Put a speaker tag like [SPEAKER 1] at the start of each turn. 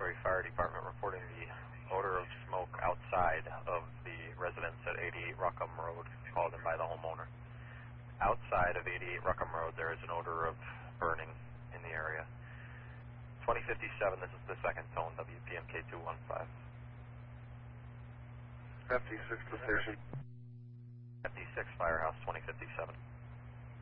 [SPEAKER 1] Missouri Fire Department reporting the odor of smoke outside of the residence at 88 Ruckham Road, called in by the homeowner. Outside of 88 Ruckham Road, there is an odor of burning in the area. 2057, this is the second tone, WPMK 215.
[SPEAKER 2] FD6 to station.
[SPEAKER 1] FD6 Firehouse 2057.